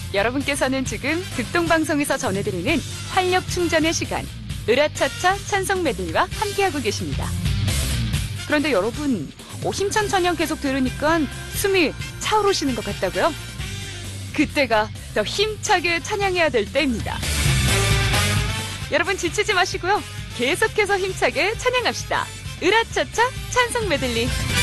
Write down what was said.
여러분께서는 지금 극동방송에서 전해드리는 활력 충전의 시간, 으라차차 찬송 메들리와 함께하고 계십니다. 그런데 여러분, 힘찬 찬양 계속 들으니까 숨이 차오르시는 것 같다고요? 그때가 더 힘차게 찬양해야 될 때입니다. 여러분 지치지 마시고요. 계속해서 힘차게 찬양합시다. 으라차차 찬송 메들리.